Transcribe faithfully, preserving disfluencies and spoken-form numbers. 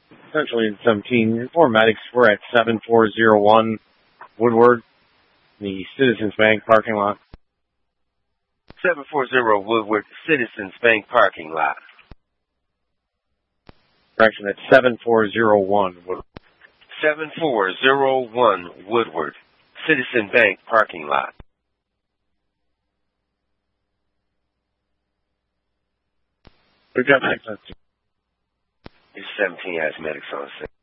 Essentially in seventeen, four medics were at seven four zero one Woodward, the Citizens Bank parking lot. seven four zero Woodward, Citizens Bank parking lot. Correction, at seven four zero one Woodward. seven four zero one Woodward, Citizen Bank parking lot. We've got access to. seventeen has medics on scene.